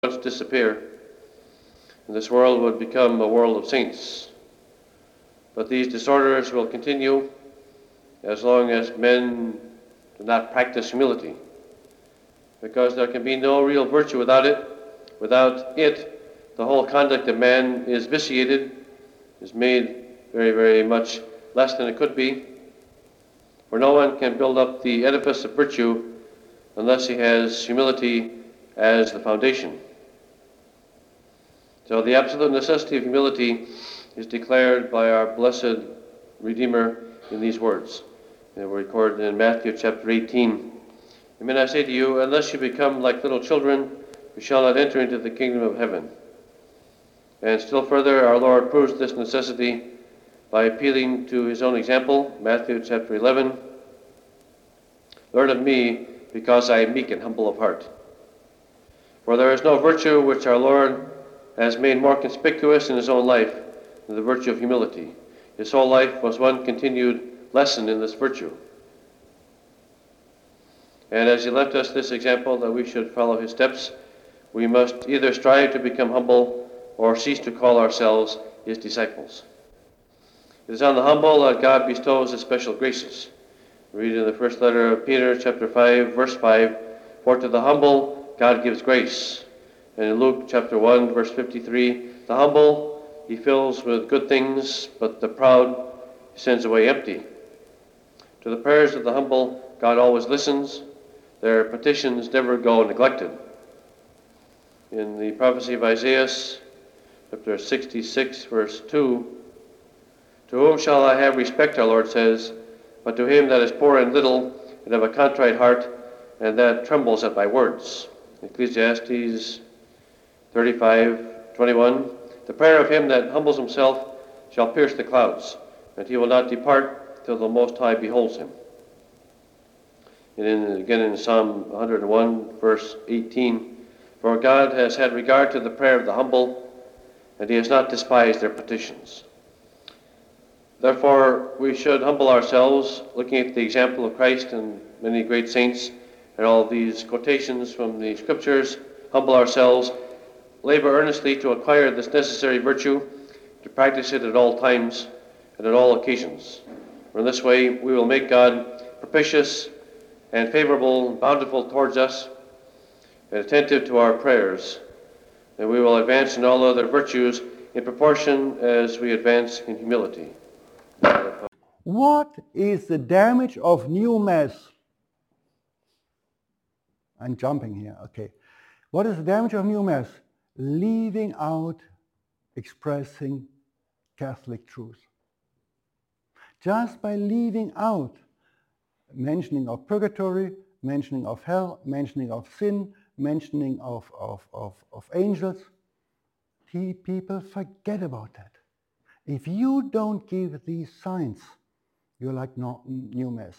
once disappear, and this world would become a world of saints. But these disorders will continue as long as men do not practice humility, because there can be no real virtue without it. Without it, the whole conduct of man is vitiated, is made very, very much less than it could be. For no one can build up the edifice of virtue unless he has humility as the foundation. So the absolute necessity of humility is declared by our blessed Redeemer in these words. They were recorded in Matthew chapter 18. Amen, I say to you, unless you become like little children, you shall not enter into the kingdom of heaven. And still further, our Lord proves this necessity by appealing to his own example, Matthew chapter 11. Learn of me, because I am meek and humble of heart. For there is no virtue which our Lord has made more conspicuous in his own life than the virtue of humility. His whole life was one continued lesson in this virtue. And as he left us this example that we should follow his steps, we must either strive to become humble or cease to call ourselves his disciples. It is on the humble that God bestows his special graces. We read in the first letter of Peter, chapter 5, verse 5, for to the humble God gives grace. And in Luke chapter 1, verse 53, the humble he fills with good things, but the proud he sends away empty. To the prayers of the humble, God always listens. Their petitions never go neglected. In the prophecy of Isaiah, chapter 66, verse 2, to whom shall I have respect, our Lord says, but to him that is poor and little, and of a contrite heart, and that trembles at my words. Ecclesiastes 35:21, the prayer of him that humbles himself shall pierce the clouds, and he will not depart till the Most High beholds him. And again in Psalm 101, verse 18, for God has had regard to the prayer of the humble, and he has not despised their petitions. Therefore, we should humble ourselves, looking at the example of Christ and many great saints, and all these quotations from the Scriptures, humble ourselves, labor earnestly to acquire this necessary virtue, to practice it at all times and at all occasions. For in this way, we will make God propitious and favorable and bountiful towards us, and attentive to our prayers, and we will advance in all other virtues in proportion as we advance in humility. What is the damage of new Mass? I'm jumping here, okay. What is the damage of new Mass? Leaving out expressing Catholic truth. Just by leaving out mentioning of purgatory, mentioning of hell, mentioning of sin, mentioning of angels, people forget about that. If you don't give these signs, you're like new Mass.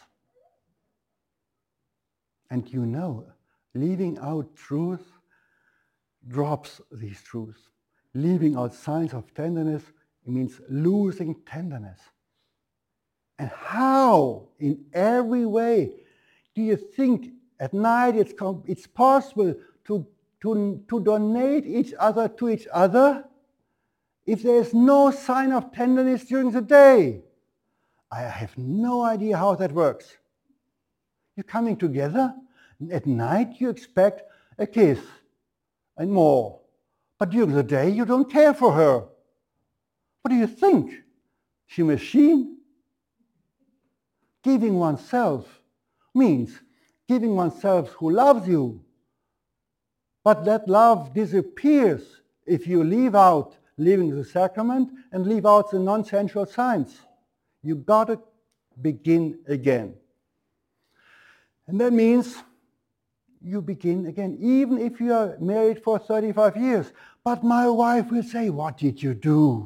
And you know, leaving out truth drops these truths. Leaving out signs of tenderness, it means losing tenderness. And how, in every way, do you think at night it's possible to donate each other to each other if there is no sign of tenderness during the day? I have no idea how that works. You're coming together, and at night you expect a kiss and more. But during the day you don't care for her. What do you think? She a machine? Giving oneself means giving oneself who loves you. But that love disappears if you leave out living the sacrament and leave out the non-sensual signs. You got to begin again. And that means you begin again, even if you are married for 35 years. But my wife will say, what did you do?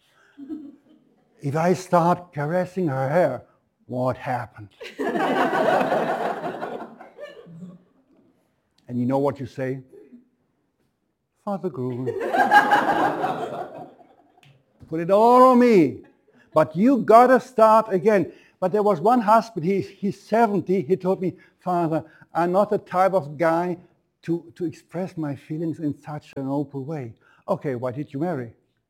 If I start caressing her hair, what happened? And you know what you say? Father Gruen. Put it all on me. But you gotta start again. But there was one husband, he's 70, he told me, Father, I'm not the type of guy to express my feelings in such an open way. Okay, why did you marry?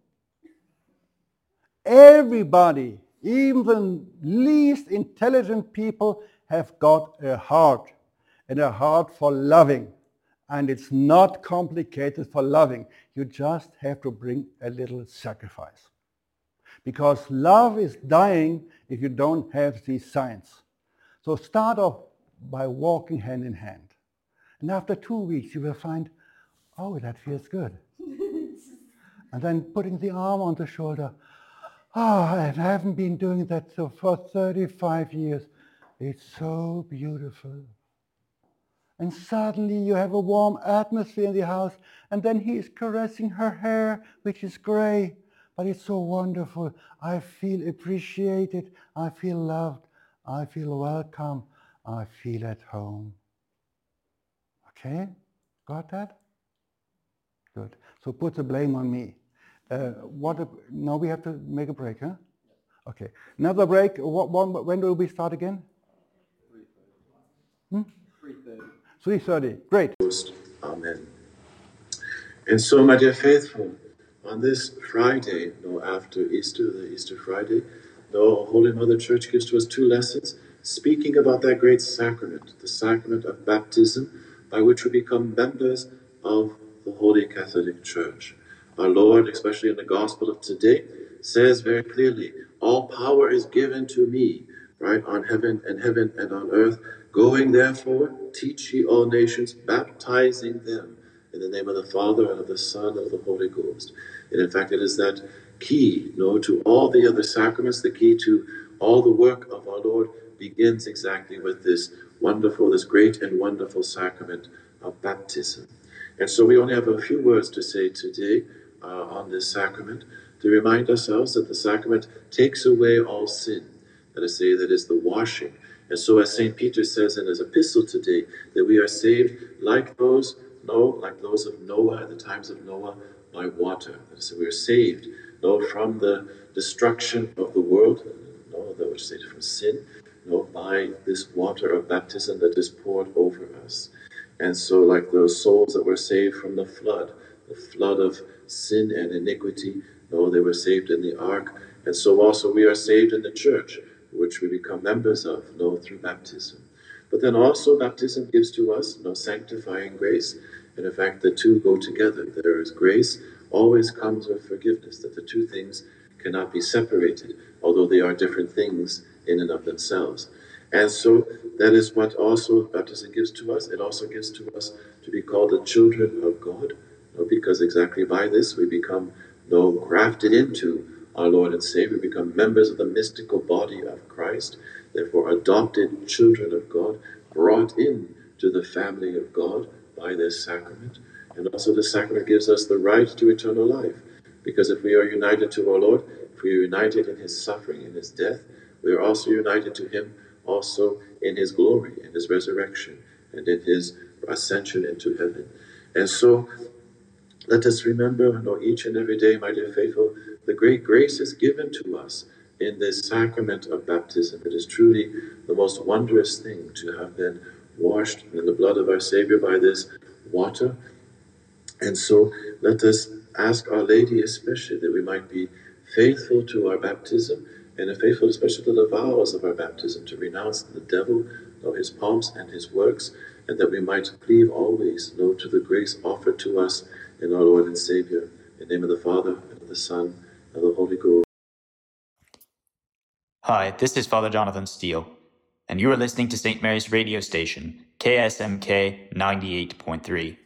Everybody, even the least intelligent people, have got a heart, and a heart for loving. And it's not complicated for loving. You just have to bring a little sacrifice. Because love is dying if you don't have these signs. So start off by walking hand in hand. And after 2 weeks, you will find, oh, that feels good. And then putting the arm on the shoulder. I haven't been doing that for 35 years. It's so beautiful. And suddenly you have a warm atmosphere in the house, and then he is caressing her hair, which is gray, but it's so wonderful. I feel appreciated. I feel loved. I feel welcome. I feel at home. Okay? Got that? Good. So put the blame on me. Now we have to make a break, huh? Okay. Another break. When will we start again? 3:30. 3:30. Great. Amen. And so, my dear faithful, on this Friday, after Easter, the Easter Friday, Holy Mother Church gives to us 2 lessons, speaking about that great sacrament, the sacrament of baptism, by which we become members of the Holy Catholic Church. Our Lord, especially in the Gospel of today, says very clearly, all power is given to me, right, on heaven and on earth. Going, therefore, teach ye all nations, baptizing them in the name of the Father, and of the Son, and of the Holy Ghost. And in fact, it is that key, to all the other sacraments, the key to all the work of our Lord begins exactly with this great and wonderful sacrament of baptism. And so we only have a few words to say today on this sacrament, to remind ourselves that the sacrament takes away all sin. That is, that is the washing. And so as St. Peter says in his epistle today, that we are saved like those of Noah at the times of Noah by water. That is, we are saved from the destruction of the world, that was saved from sin, by this water of baptism that is poured over us. And so like those souls that were saved from the flood of sin and iniquity, they were saved in the ark. And so also we are saved in the church, which we become members of, through baptism. But then also baptism gives to us sanctifying grace. And in fact, the two go together. There is grace, always comes with forgiveness, that the two things cannot be separated, although they are different things in and of themselves. And so that is what also baptism gives to us. It also gives to us to be called the children of God, because exactly by this we become grafted into our Lord and Savior, become members of the mystical body of Christ, therefore adopted children of God, brought in to the family of God by this sacrament. And also the sacrament gives us the right to eternal life, because if we are united to our Lord, if we are united in his suffering, in his death, we are also united to him also in his glory, in his resurrection, and in his ascension into heaven. And so let us remember, each and every day, my dear faithful, the great grace is given to us in this sacrament of baptism. It is truly the most wondrous thing to have been washed in the blood of our Savior by this water. And so let us ask Our Lady especially that we might be faithful to our baptism, and faithful especially to the vows of our baptism, to renounce the devil, his pomps and his works, and that we might cleave always, to the grace offered to us in our Lord and Savior. In the name of the Father, and of the Son, and of the Holy Ghost. Hi, this is Father Jonathan Steele, and you are listening to St. Mary's radio station, KSMK 98.3.